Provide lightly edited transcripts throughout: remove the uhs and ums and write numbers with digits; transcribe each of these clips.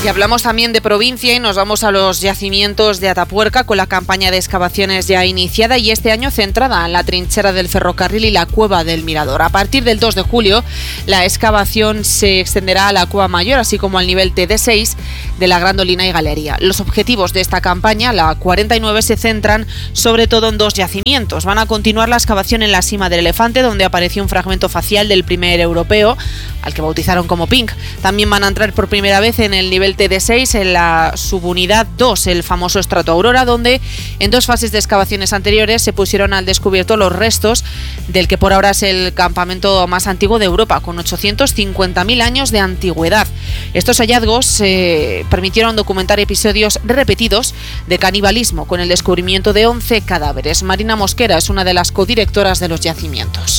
Y hablamos también de provincia y nos vamos a los yacimientos de Atapuerca con la campaña de excavaciones ya iniciada y este año centrada en la trinchera del ferrocarril y la cueva del Mirador. A partir del 2 de julio la excavación se extenderá a la cueva mayor así como al nivel TD6 de la Grandolina y Galería. Los objetivos de esta campaña, la 49, se centran sobre todo en dos yacimientos. Van a continuar la excavación en la Sima del Elefante, donde apareció un fragmento facial del primer europeo, al que bautizaron como Pink. También van a entrar por primera vez en el nivel TD6 en la subunidad 2, el famoso estrato Aurora, donde en dos fases de excavaciones anteriores se pusieron al descubierto los restos del que por ahora es el campamento más antiguo de Europa, con 850.000 años de antigüedad. Estos hallazgos permitieron documentar episodios repetidos de canibalismo, con el descubrimiento de 11 cadáveres. Marina Mosquera es una de las codirectoras de los yacimientos.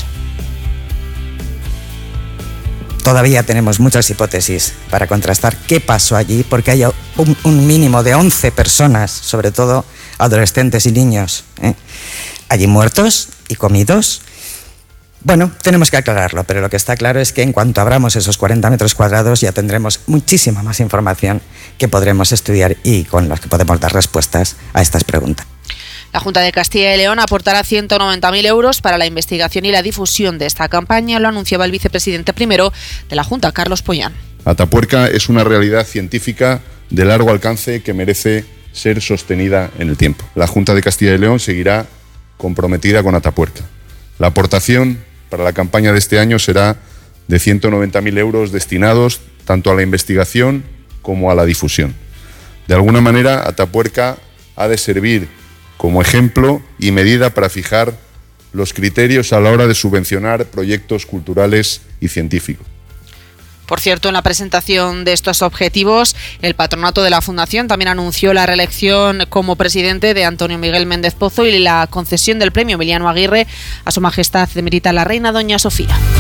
Todavía tenemos muchas hipótesis para contrastar qué pasó allí, porque hay un mínimo de 11 personas, sobre todo adolescentes y niños, allí muertos y comidos. Bueno, tenemos que aclararlo, pero lo que está claro es que en cuanto abramos esos 40 metros cuadrados ya tendremos muchísima más información que podremos estudiar y con las que podemos dar respuestas a estas preguntas. La Junta de Castilla y León aportará 190.000 euros para la investigación y la difusión de esta campaña, lo anunciaba el vicepresidente primero de la Junta, Carlos Pollán. Atapuerca es una realidad científica de largo alcance que merece ser sostenida en el tiempo. La Junta de Castilla y León seguirá comprometida con Atapuerca. La aportación para la campaña de este año será de 190.000 euros destinados tanto a la investigación como a la difusión. De alguna manera, Atapuerca ha de servir como ejemplo y medida para fijar los criterios a la hora de subvencionar proyectos culturales y científicos. Por cierto, en la presentación de estos objetivos, el patronato de la Fundación también anunció la reelección como presidente de Antonio Miguel Méndez Pozo y la concesión del premio Emiliano Aguirre a Su Majestad Emerita la Reina Doña Sofía.